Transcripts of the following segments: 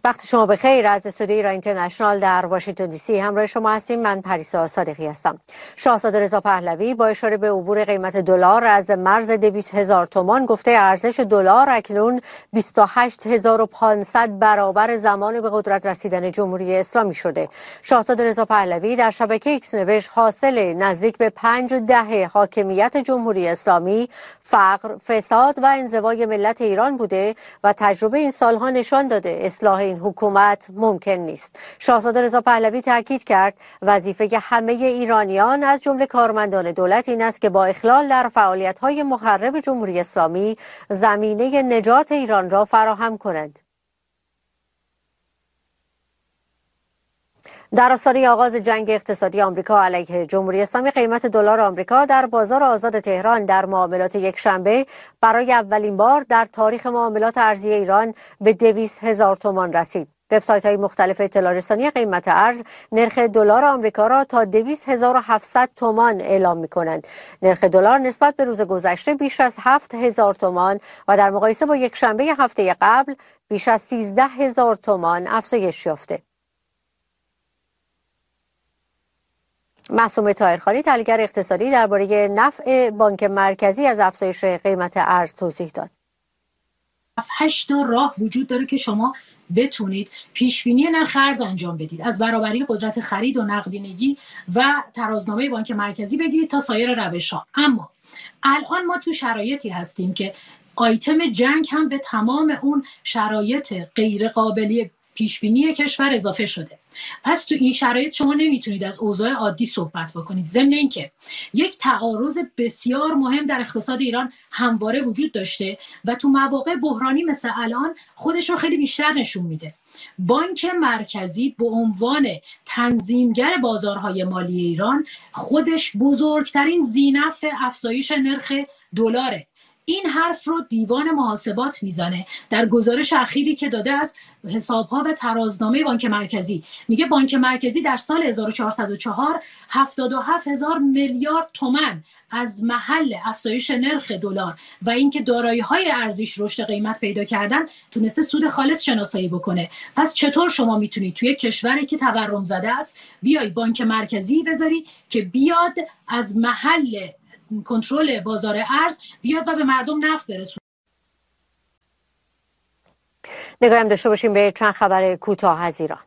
وقت شما بخیر. از استودیوی ایران اینترنشنال در واشنگتن دی سی همراه شما هستیم. من پریسا صادقی هستم. شاهزاده رضا پهلوی با اشاره به عبور قیمت دلار از مرز 200,000 تومان گفته ارزش دلار اکنون 28,500 برابر زمان به قدرت رسیدن جمهوری اسلامی شده. شاهزاده رضا پهلوی در شبکه ایکس نوشت حاصل نزدیک به 5 دهه حاکمیت جمهوری اسلامی، فقر، فساد و انزوای ملت ایران بوده و تجربه این سالها نشان داده اصلاح این حکومت ممکن نیست. شاهزاده رضا پهلوی تاکید کرد وظیفه همه ایرانیان از جمله کارمندان دولت این است که با اخلال در فعالیت‌های مخرب جمهوری اسلامی زمینه نجات ایران را فراهم کنند. در آستانه آغاز جنگ اقتصادی آمریکا علیه جمهوری اسلامی قیمت دلار آمریکا در بازار آزاد تهران در معاملات یکشنبه برای اولین بار در تاریخ معاملات ارزی ایران به 200,000 تومان رسید. وبسایت‌های مختلف اطلاع رسانی قیمت ارز نرخ دلار آمریکا را تا 200,700 تومان اعلام می‌کنند. نرخ دلار نسبت به روز گذشته بیش از 7,000 تومان و در مقایسه با یکشنبه هفته قبل بیش از 13,000 تومان افزایش یافته. معصومه طاهرخانی تحلیلگر اقتصادی درباره نفع بانک مرکزی از افزایش قیمت ارز توضیح داد. 8 تا راه وجود داره که شما بتونید پیشبینی نرخ ارز انجام بدید، از برابری قدرت خرید و نقدینگی و ترازنامه بانک مرکزی بگیرید تا سایر روش‌ها. اما الان ما تو شرایطی هستیم که آیتم جنگ هم به تمام اون شرایط غیر قابلی پیشبینی کشور اضافه شده. پس تو این شرایط شما نمیتونید از اوضاع عادی صحبت بکنید، ضمن اینکه یک تعارض بسیار مهم در اقتصاد ایران همواره وجود داشته و تو مواقع بحرانی مثل الان خودش رو خیلی بیشتر نشون میده. بانک مرکزی به عنوان تنظیمگر بازارهای مالی ایران خودش بزرگترین ذینفع افزایش نرخ دلاره. این حرف رو دیوان محاسبات میزنه در گزارش اخیری که داده از حسابها و ترازنامه بانک مرکزی. میگه بانک مرکزی در سال 1404 77,000 میلیارد تومان از محل افزایش نرخ دلار و اینکه دارایی‌های ارزیش رشد قیمت پیدا کردن تونسته سود خالص شناسایی بکنه. پس چطور شما میتونید توی کشوری که تورم زده است بیای بانک مرکزی بذاری که بیاد از محل کنترل بازار ارز بیاد و به مردم نفع برسونه؟ نگاهیم داشته باشیم به چند خبر کوتاه از ایران.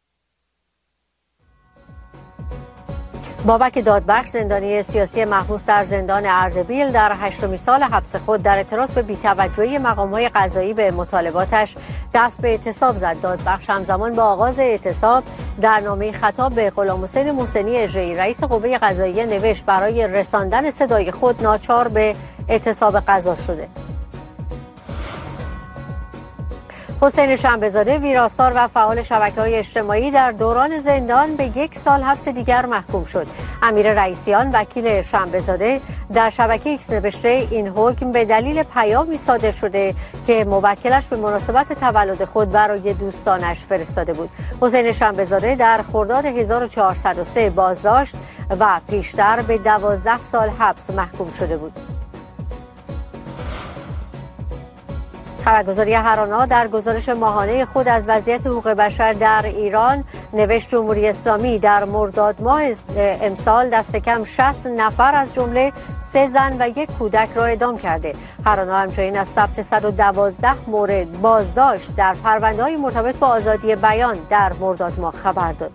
بابک دادبخش زندانی سیاسی محبوس در زندان اردبیل در 8مین سال حبس خود در اعتراض به بی‌توجهی مقام‌های قضایی به مطالباتش دست به اعتصاب زد. دادبخش همزمان با آغاز اعتصاب در نامه خطاب به غلامحسین محسنی اجری رئیس قوه قضاییه نوشت برای رساندن صدای خود ناچار به اعتصاب قضا شده. حسین شنبه‌زاده ویراستار و فعال شبکه‌های اجتماعی در دوران زندان به 1 سال حبس دیگر محکوم شد. امیر رئیسیان وکیل شنبه‌زاده در شبکه ایکس نوشته این حکم به دلیل پیامی صادر شده که موکلش به مناسبت تولد خود برای دوستانش فرستاده بود. حسین شنبه‌زاده در خرداد 1403 بازداشت و پیشتر به 12 سال حبس محکوم شده بود. خبرگزاری هرانا در گزارش ماهانه خود از وضعیت حقوق بشر در ایران نوشت جمهوری اسلامی در مرداد ماه امسال دست کم 60 نفر از جمله 3 زن و 1 کودک را اعدام کرده. هرانا همچنین از ثبت 112 مورد بازداشت در پرونده‌های مرتبط با آزادی بیان در مرداد ماه خبر داد.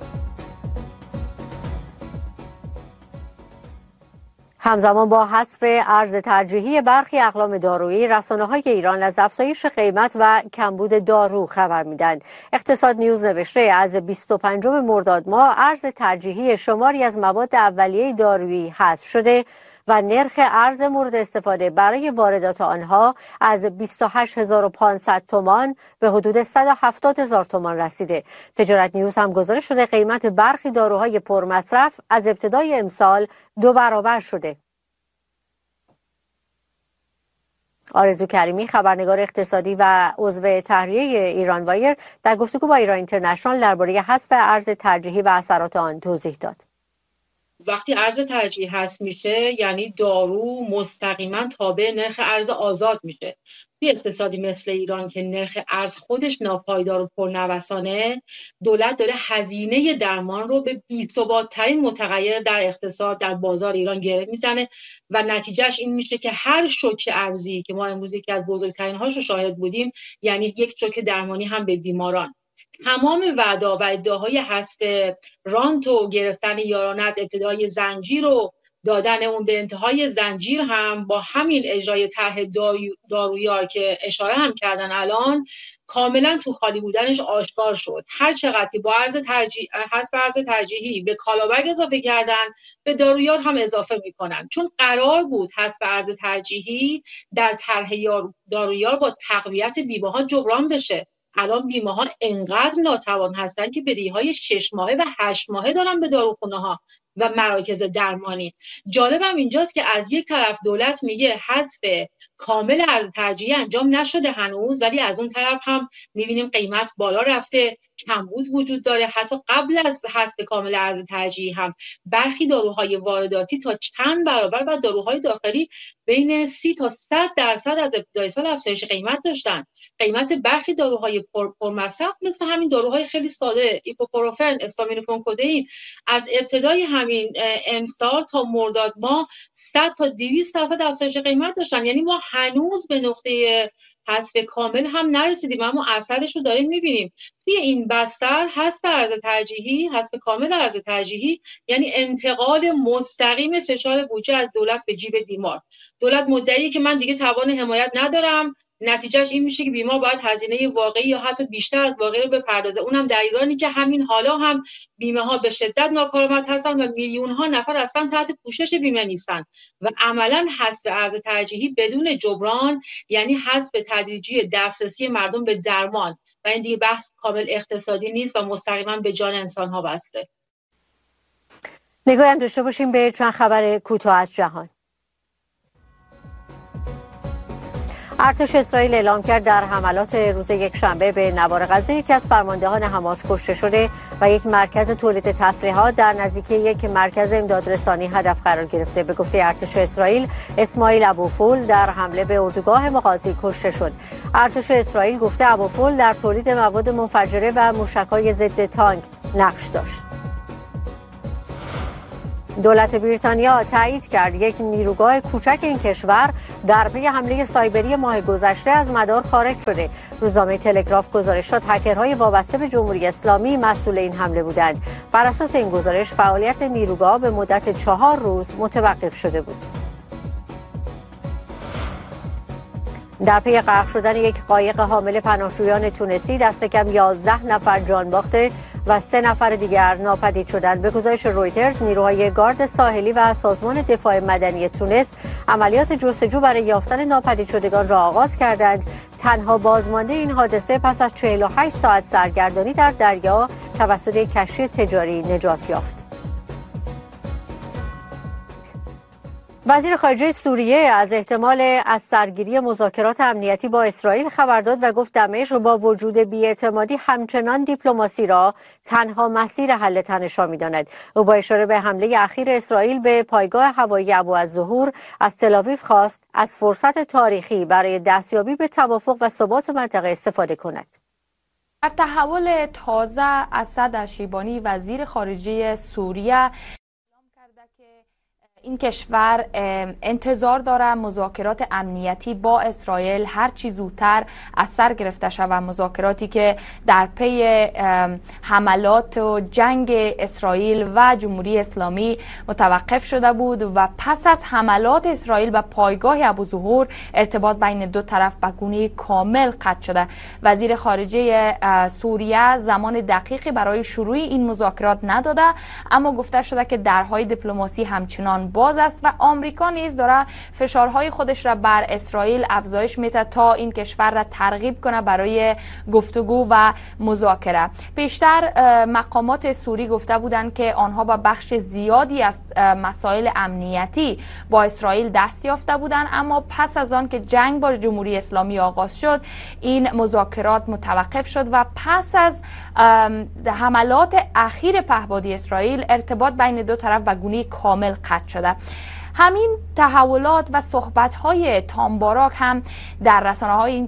همزمان با حذف ارز ترجیحی برخی اقلام دارویی، رسانه‌های ایران از افزایش قیمت و کمبود دارو خبر می‌دهند. اقتصاد نیوز نوشته از 25 مرداد ماه ارز ترجیحی شماری از مواد اولیه دارویی حذف شده و نرخ ارز مورد استفاده برای واردات آنها از 28,500 تومان به حدود 170,000 تومان رسیده. تجارت نیوز هم گزارش شده قیمت برخی داروهای پرمصرف از ابتدای امسال 2 برابر شده. آرزو کریمی خبرنگار اقتصادی و عضو تهریه ایران وایر در گفتگو با ایران اینترنشنال درباره حذف ارز ترجیحی و اثرات آن توضیح داد. وقتی ارز ترجیحی هست میشه یعنی دارو مستقیما تابع نرخ ارز آزاد میشه. توی اقتصادی مثل ایران که نرخ ارز خودش ناپایدار و پرنوسانه، دولت داره هزینه درمان رو به بی‌ثبات‌ترین متغیر در اقتصاد در بازار ایران گره میزنه و نتیجهش این میشه که هر شوک ارزی که ما امروز یکی از بزرگترین هاش رو شاهد بودیم، یعنی یک شوک درمانی هم به بیماران. تمام وعدا و ادعاهای حذف رانت و گرفتن یارانه از ابتدای زنجیر و دادن اون به انتهای زنجیر هم با همین اجرای طرح دارویار که اشاره هم کردن الان کاملا تو خالی بودنش آشکار شد. هر چقدر که با حذف ارز ترجیحی به کالابگ اضافه کردن، به دارویار هم اضافه میکنن، چون قرار بود حذف ارز ترجیحی در طرح دارویار با تقویت بیمه‌ها جبران بشه. الان بیمه‌ها انقدر ناتوان هستن که بدهی‌های 6 ماهه و 8 ماهه دارن به داروخونه‌ها و مراکز درمانی. جالبم اینجاست که از یک طرف دولت میگه حذف کامل ارز ترجیحی انجام نشده هنوز، ولی از اون طرف هم میبینیم قیمت بالا رفته، کمبود وجود داره. حتی قبل از حذف کامل ارز ترجیحی هم برخی داروهای وارداتی تا چند برابر و داروهای داخلی بین 30 تا 100% از ابتدای سال افزایش قیمت داشتن. قیمت برخی داروهای پرمصرف مثل همین داروهای خیلی ساده، ایبوپروفن، استامینوفن کدئین، از ابتدای همین امسال تا مرداد ماه 100 تا 200% افزایش قیمت داشتن. یعنی ما هنوز به نقطه حذف کامل هم نرسیدیم، اما اثرش رو داریم میبینیم. توی این بستر حذف کامل ارز ترجیحی یعنی انتقال مستقیم فشار بودجه از دولت به جیب بیمار. دولت مدعیه که من دیگه توان حمایت ندارم، نتیجهش این میشه که بیمار باید هزینه واقعی یا حتی بیشتر از واقعی رو بپردازه، اونم در ایرانی که همین حالا هم بیمه ها به شدت ناکارآمد هستن و میلیون ها نفر اصلا تحت پوشش بیمه نیستن و عملا حذف ارز ترجیحی بدون جبران یعنی حذف تدریجی دسترسی مردم به درمان و این دیگه بحث کامل اقتصادی نیست و مستقیما به جان انسان ها وصله. نگاهی هم داشته باشیم به چند خبر کوتاه از جهان. ارتش اسرائیل اعلام کرد در حملات روز یکشنبه به نوار غزه یکی از فرماندهان حماس کشته شده و یک مرکز تولید تسلیحات در نزدیکی یک مرکز امدادرسانی هدف قرار گرفته. به گفته ارتش اسرائیل، اسماعیل ابوفول در حمله به اردوگاه مغازی کشته شد. ارتش اسرائیل گفته ابوفول در تولید مواد منفجره و موشک‌های ضد تانک نقش داشت. دولت بریتانیا تایید کرد یک نیروگاه کوچک این کشور در پی حمله سایبری ماه گذشته از مدار خارج شده. روزنامه تلگراف گزارش داد هکرهای وابسته به جمهوری اسلامی مسئول این حمله بودند. بر اساس این گزارش فعالیت نیروگاه به مدت 4 روز متوقف شده بود. در پی غرق شدن یک قایق حامل پناهجویان تونسی دست کم 11 نفر جان باخته و 3 نفر دیگر ناپدید شدند. به گزارش رویترز، نیروهای گارد ساحلی و سازمان دفاع مدنی تونس عملیات جستجو برای یافتن ناپدید شدگان را آغاز کردند. تنها بازمانده این حادثه پس از 48 ساعت سرگردانی در دریا توسط یک کشتی تجاری نجات یافت. وزیر خارجه سوریه از احتمال از سرگیری مذاکرات امنیتی با اسرائیل خبر داد و گفت دمشق با وجود بی‌اعتمادی همچنان دیپلماسی را تنها مسیر حل تنش‌ها می‌داند. او با اشاره به حمله اخیر اسرائیل به پایگاه هوایی ابوالظهور از تل‌آویو خواست از فرصت تاریخی برای دستیابی به توافق و ثبات منطقه استفاده کند. در تحول تازه، اسد اشیبانی وزیر خارجه سوریه اعلام کرده که این کشور انتظار داره مذاکرات امنیتی با اسرائیل هر چی زودتر از سر گرفته شود. مذاکراتی که در پی حملات و جنگ اسرائیل و جمهوری اسلامی متوقف شده بود و پس از حملات اسرائیل به پایگاه ابوالظهور ارتباط بین دو طرف به گونه کامل قطع شده. وزیر خارجه سوریه زمان دقیقی برای شروع این مذاکرات نداده، اما گفته شده که درهای دیپلماسی همچنان باز است و آمریکا نیز داره فشارهای خودش را بر اسرائیل افزایش میده تا این کشور را ترغیب کنه برای گفتگو و مذاکره. پیشتر مقامات سوری گفته بودند که آنها با بخش زیادی از مسائل امنیتی با اسرائیل دست یافته بودند، اما پس از آن که جنگ با جمهوری اسلامی آغاز شد این مذاکرات متوقف شد و پس از حملات اخیر پهپادی اسرائیل ارتباط بین دو طرف و گونه کامل قطع شده. همین تحولات و صحبت‌های تام باراک هم در رسانه‌های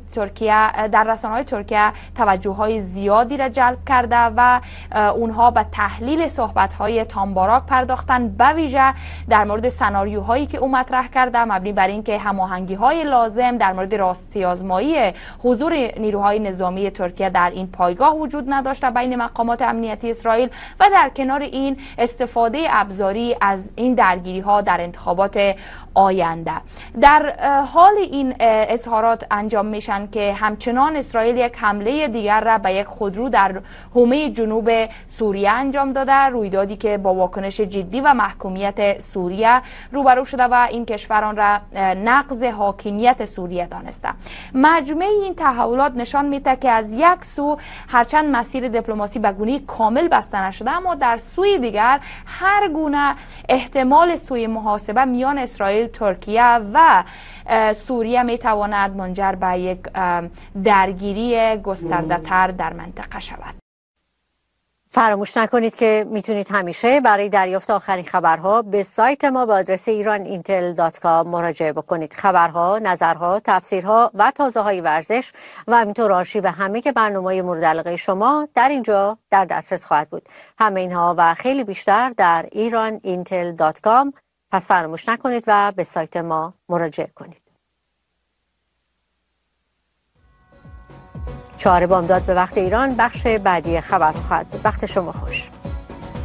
ترکیه توجه‌های زیادی را جلب کرده و اونها به تحلیل صحبت‌های تام باراک پرداختن، به ویژه در مورد سناریوهایی که او مطرح کرده مبنی بر اینکه هماهنگی‌های لازم در مورد راستی‌آزمایی حضور نیروهای نظامی ترکیه در این پایگاه وجود نداشته بین مقامات امنیتی اسرائیل و در کنار این استفاده ابزاری از این درگیری‌ها در انتخابات آینده. در حال این اظهارات انجام میشن که همچنان اسرائیل یک حمله دیگر را به یک خودرو در حومه جنوب سوریه انجام داده، رویدادی که با واکنش جدی و محکومیت سوریه روبرو شده و این کشوران را نقض حاکمیت سوریه دانسته. مجموعه این تحولات نشان میده که از یک سو هرچند مسیر دیپلماسی به گونه کامل بسته نشده، اما در سوی دیگر هر گونه احتمال سوی محاسبه میان اسرائیل، ترکیه و سوریه میتواند منجر به یک درگیری گسترده تر در منطقه شود. فراموش نکنید که میتونید همیشه برای دریافت آخرین خبرها به سایت ما با آدرس iran.intel.com مراجعه بکنید. خبرها، نظرها، تفسیرها و تازه‌های ورزش و همینطور آرشیو همه برنامه‌های مورد علاقه شما در اینجا در دسترس خواهد بود. همه اینها و خیلی بیشتر در iran.intel.com. پس فراموش نکنید و به سایت ما مراجعه کنید. 4 بامداد به وقت ایران بخش بعدی خبرها خواهد بود. وقت شما خوش.